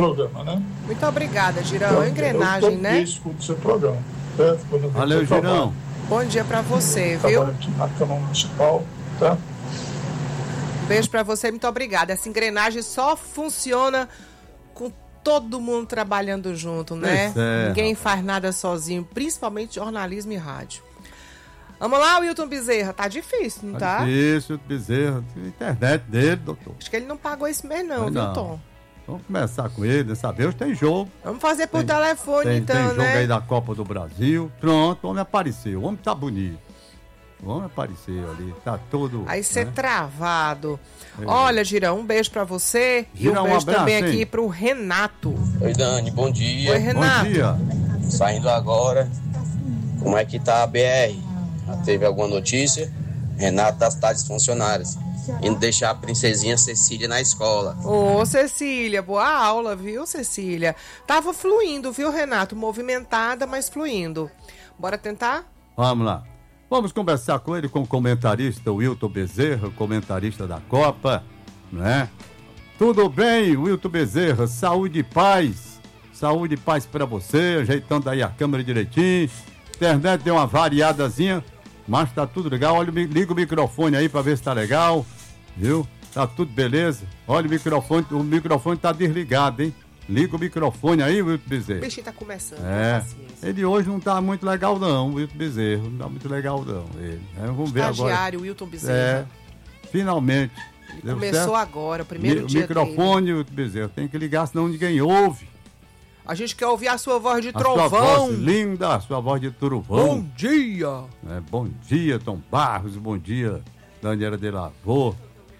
programa, né? Muito obrigada, Girão. Engrenagem, né? Eu escuto seu programa. Certo? Valeu, Girão. Bom dia pra você, viu? Aqui na Câmara Municipal, tá? Beijo pra você, muito obrigada. Essa engrenagem só funciona com todo mundo trabalhando junto, né? Ninguém faz nada sozinho, principalmente jornalismo e rádio. Vamos lá, Wilton Bezerra. Tá difícil, não tá? Difícil, Bezerra. Internet dele, doutor. Acho que ele não pagou esse mês não, viu, Tom? Vamos começar com ele, dessa vez tem jogo. Vamos fazer por telefone, então, né? Tem jogo aí da Copa do Brasil. Pronto, o homem apareceu. O homem tá bonito. O homem apareceu ali, tá todo... Aí ser travado. Olha, Girão, um beijo pra você. Girão, e um beijo abraço, também aqui pro Renato. Oi, Dani, bom dia. Oi, Renato. Bom dia. Saindo agora. Como é que tá a BR? Já teve alguma notícia? Renato das tardes funcionárias. Indo deixar a princesinha Cecília na escola. Ô, Cecília, boa aula, viu, Cecília? Tava fluindo, viu, Renato? Movimentada, mas fluindo. Bora tentar? Vamos lá. Vamos conversar com ele, com o comentarista Wilton Bezerra, comentarista da Copa, né? Tudo bem, Wilton Bezerra? Saúde e paz. Saúde e paz pra você, ajeitando aí a câmera direitinho. Internet deu uma variadazinha, mas tá tudo legal. Olha, liga o microfone aí pra ver se tá legal, viu? Tá tudo beleza. Olha o microfone tá desligado, hein? Liga o microfone aí, Wilton Bezerra. O bichinho tá começando. Ele hoje não tá muito legal não, o Wilton Bezerra. Não tá muito legal não, ele. Vamos ver agora. Estagiário Wilton Bezerra. Finalmente. Ele começou agora, o primeiro dia dele. O microfone, Wilton Bezerra, tem que ligar, senão ninguém ouve. A gente quer ouvir a sua voz de trovão. A sua voz linda, a sua voz de trovão. Bom dia. Bom dia, Tom Barros. Bom dia, Daniela Delavô.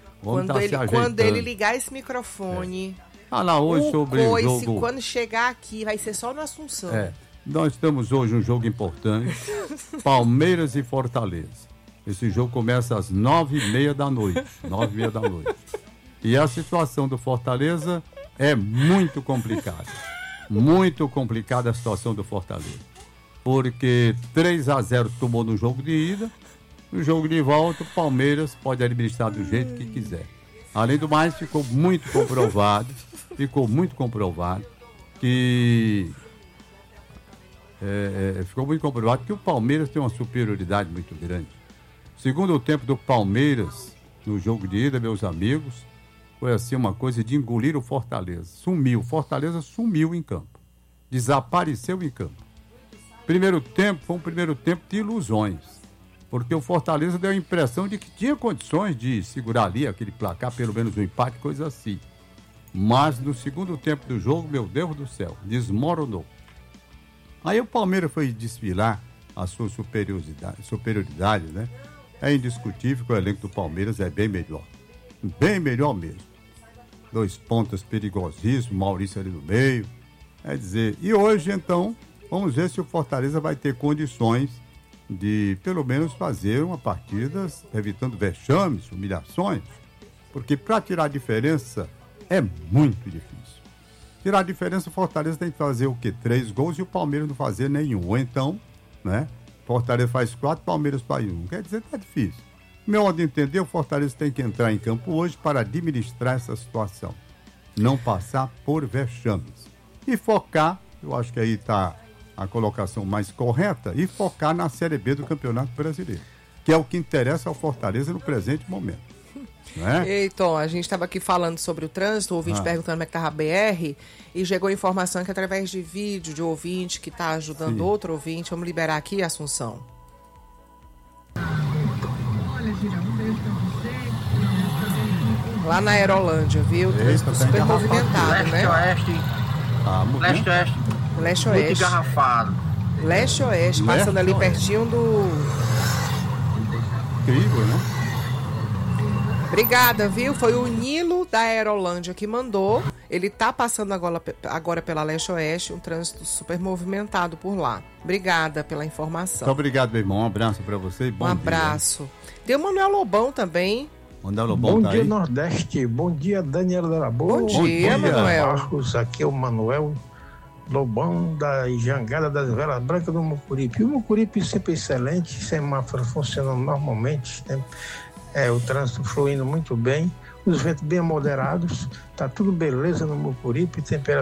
Quando ele ligar esse microfone... Falar hoje sobre o jogo... Quando chegar aqui, vai ser só no Assunção. Nós temos hoje um jogo importante. Palmeiras e Fortaleza. Esse jogo começa às 9h30 da noite. 9h30 da noite. E a situação do Fortaleza é muito complicada. Muito complicada a situação do Fortaleza. Porque 3-0 tomou no jogo de ida. No jogo de volta, o Palmeiras pode administrar do jeito que quiser. Além do mais, ficou muito comprovado que o Palmeiras tem uma superioridade muito grande. Segundo o tempo do Palmeiras, no jogo de ida, meus amigos, foi assim uma coisa de engolir o Fortaleza. Fortaleza sumiu em campo. Desapareceu em campo. Primeiro tempo foi um primeiro tempo de ilusões. Porque o Fortaleza deu a impressão de que tinha condições de segurar ali aquele placar, pelo menos um empate, coisa assim. Mas no segundo tempo do jogo, meu Deus do céu, desmoronou. Aí o Palmeiras foi desfilar a sua superioridade, né? É indiscutível que o elenco do Palmeiras é bem melhor. Bem melhor mesmo. 2 pontas perigosíssimos, Maurício ali no meio. Quer dizer, e hoje então, vamos ver se o Fortaleza vai ter condições de pelo menos fazer uma partida evitando vexames, humilhações, porque para tirar a diferença é muito difícil. Tirar a diferença, o Fortaleza tem que fazer o quê? 3 gols e o Palmeiras não fazer nenhum. Ou então, né? Fortaleza faz 4, Palmeiras faz 1. Quer dizer, tá difícil. Meu modo de entender, o Fortaleza tem que entrar em campo hoje para administrar essa situação. Não passar por vexames. E focar, eu acho que aí está a colocação mais correta, e focar na Série B do Campeonato Brasileiro, que é o que interessa ao Fortaleza no presente momento. Né? Então, a gente estava aqui falando sobre o trânsito, o ouvinte perguntando como é que estava a BR, e chegou a informação que através de vídeo de ouvinte que está ajudando outro ouvinte, vamos liberar aqui, Assunção. Lá na Aerolândia, viu? O trânsito super movimentado, né? Leste-oeste. Leste-oeste. Muito engarrafado. Leste-oeste, passando ali pertinho do... Incrível, né? Obrigada, viu? Foi o Nilo da Aerolândia que mandou. Ele tá passando agora pela Leste-Oeste, um trânsito super movimentado por lá. Obrigada pela informação. Muito obrigado, meu irmão. Um abraço pra você e bom dia. Um abraço. Tem o Manuel Lobão também. Manuel Lobão bom tá dia, aí. Nordeste. Bom dia, Daniela Delavô. Bom dia, Manuel. Marcos, aqui é o Manuel Lobão da Jangada das Velas Brancas do Mucuripe. O Mucuripe sempre excelente, semáforo funcionando normalmente, né? O trânsito fluindo muito bem, os ventos bem moderados, tá tudo beleza no Mucuripe, temperatura